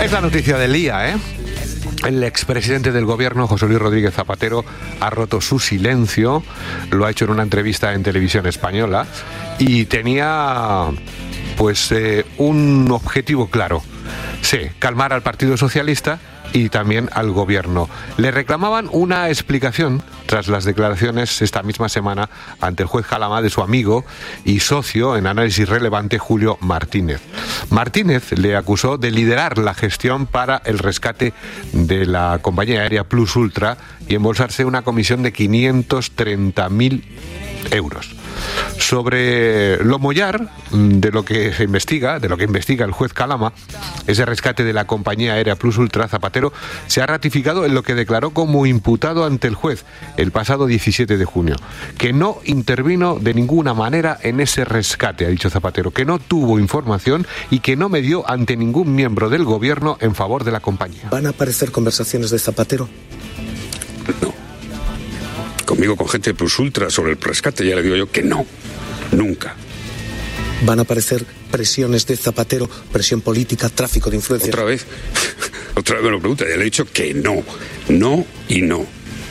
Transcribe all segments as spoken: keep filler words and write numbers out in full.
Es la noticia del día, ¿eh? El expresidente del gobierno, José Luis Rodríguez Zapatero, ha roto su silencio. Lo ha hecho en una entrevista en Televisión Española y tenía, pues, eh, un objetivo claro. Sí, calmar al Partido Socialista y también al gobierno. Le reclamaban una explicación tras las declaraciones esta misma semana ante el juez Calama de su amigo y socio en Análisis Relevante, Julio Martínez. Martínez le acusó de liderar la gestión para el rescate de la compañía aérea Plus Ultra y embolsarse una comisión de quinientos treinta mil euros. Sobre lo mollar de lo que se investiga, de lo que investiga el juez Calama, ese rescate de la compañía aérea Plus Ultra, Zapatero se ha ratificado en lo que declaró como imputado ante el juez el pasado diecisiete de junio, que no intervino de ninguna manera en ese rescate, ha dicho Zapatero, que no tuvo información y que no medió ante ningún miembro del gobierno en favor de la compañía. ¿Van a aparecer conversaciones de Zapatero? No. Conmigo, con gente de Plus Ultra sobre el rescate, ya le digo yo que no, nunca. ¿Van a aparecer presiones de Zapatero, presión política, tráfico de influencias? Otra vez, otra vez me lo pregunta, ya le he dicho que no, no y no.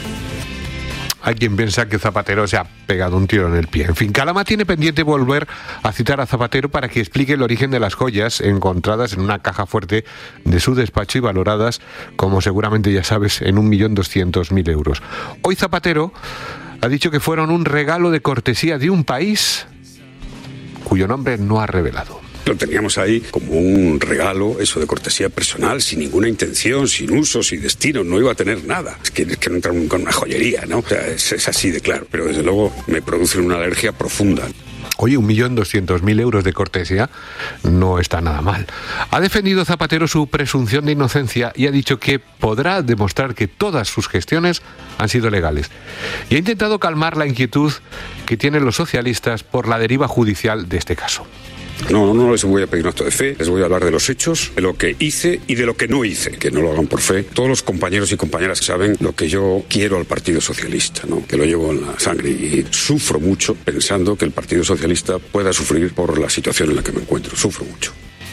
Hay quien piensa que Zapatero se ha pegado un tiro en el pie. En fin, Calama tiene pendiente volver a citar a Zapatero para que explique el origen de las joyas encontradas en una caja fuerte de su despacho y valoradas, como seguramente ya sabes, en un millón doscientos mil euros. Hoy Zapatero ha dicho que fueron un regalo de cortesía de un país cuyo nombre no ha revelado. Lo teníamos ahí como un regalo, eso de cortesía personal, sin ninguna intención, sin uso, sin destino, no iba a tener nada. Es que, es que no entra con una joyería, ¿no? O sea, es, es así de claro, pero desde luego me producen una alergia profunda. Oye, un millón doscientos mil euros de cortesía no está nada mal. Ha defendido Zapatero su presunción de inocencia y ha dicho que podrá demostrar que todas sus gestiones han sido legales. Y ha intentado calmar la inquietud que tienen los socialistas por la deriva judicial de este caso. No, no, no les voy a pedir un acto de fe, les voy a hablar de los hechos, de lo que hice y de lo que no hice, que no lo hagan por fe. Todos los compañeros y compañeras saben lo que yo quiero al Partido Socialista, ¿no? Que lo llevo en la sangre y sufro mucho pensando que el Partido Socialista pueda sufrir por la situación en la que me encuentro, sufro mucho.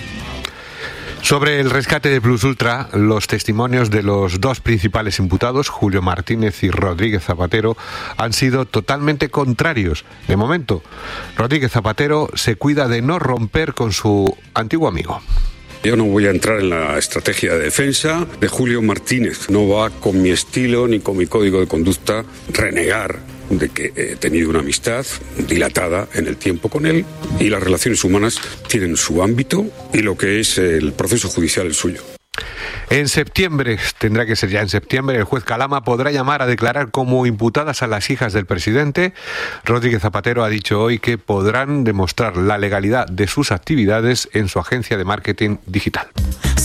Sobre el rescate de Plus Ultra, los testimonios de los dos principales imputados, Julio Martínez y Rodríguez Zapatero, han sido totalmente contrarios. De momento, Rodríguez Zapatero se cuida de no romper con su antiguo amigo. Yo no voy a entrar en la estrategia de defensa de Julio Martínez. No va con mi estilo ni con mi código de conducta renegar de que he tenido una amistad dilatada en el tiempo con él y las relaciones humanas tienen su ámbito y lo que es el proceso judicial el suyo. En septiembre, tendrá que ser ya en septiembre, el juez Calama podrá llamar a declarar como imputadas a las hijas del presidente. Rodríguez Zapatero ha dicho hoy que podrán demostrar la legalidad de sus actividades en su agencia de marketing digital.